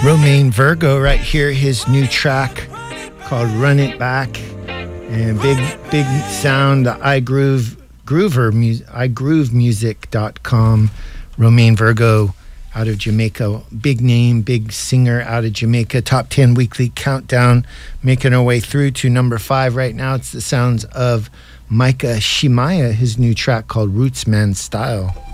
Romain Virgo right here, his new track called Run It Back. And big sound, the igroovemusic.com. Romain Virgo out of Jamaica. Big name, big singer out of Jamaica. Top 10 weekly countdown. Making our way through to number 5 right now. It's the sounds of Micah Shemaiah, his new track called Rootsman Style.